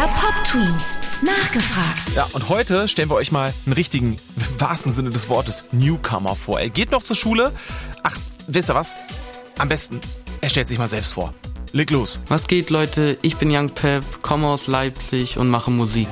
MDR Pop Twins. Nachgefragt. Ja, und heute stellen wir euch mal einen richtigen, im wahrsten Sinne des Wortes, Newcomer vor. Er geht noch zur Schule. Ach, wisst ihr was? Am besten, er stellt sich mal selbst vor. Leg los. Was geht, Leute? Ich bin Young Pep, komme aus Leipzig und mache Musik.